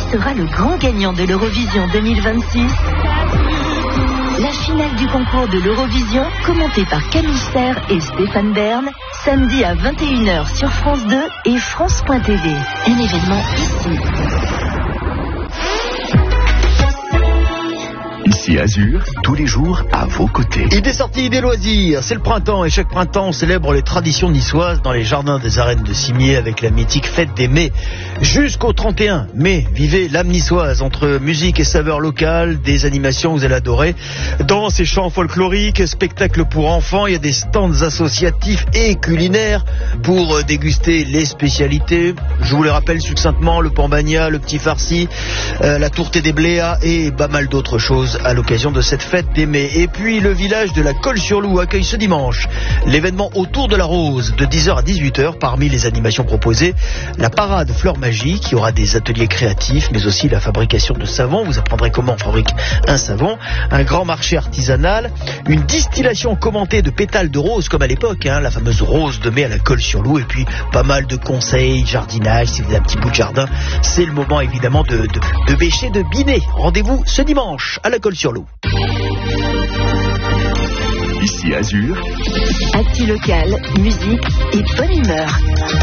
sera le grand gagnant de l'Eurovision 2026? La finale du concours de l'Eurovision, commentée par Camille Serre et Stéphane Bern, samedi à 21h sur France 2 et France.tv. Un événement ici. Ici Azur, tous les jours à vos côtés. Idées sorties, idées loisirs, c'est le printemps et chaque printemps on célèbre les traditions niçoises dans les jardins des arènes de Cimier avec la mythique fête des Mets. Jusqu'au 31 mai, vivez l'âme niçoise entre musique et saveurs locales, des animations que vous allez adorer, danse et chants folkloriques, spectacles pour enfants, il y a des stands associatifs et culinaires pour déguster les spécialités. Je vous les rappelle succinctement, le pambagna, le petit farci, la tourtée des bléas et pas mal d'autres choses à l'occasion de cette fête des Mets. Et puis le village de la Colle-sur-Loup accueille ce dimanche l'événement Autour de la Rose de 10h à 18h. Parmi les animations proposées, la parade Fleurs Magiques, qui aura des ateliers créatifs mais aussi la fabrication de savon. Vous apprendrez comment on fabrique un savon, un grand marché artisanal, une distillation commentée de pétales de rose comme à l'époque, la fameuse rose de mai à la Colle-sur-Loup, et puis pas mal de conseils, jardinage, si vous avez un petit bout de jardin, c'est le moment évidemment de bêcher, de biner. Rendez-vous ce dimanche à la Colle-sur-Loup. Ici Azur. Actu local, musique et bonne humeur.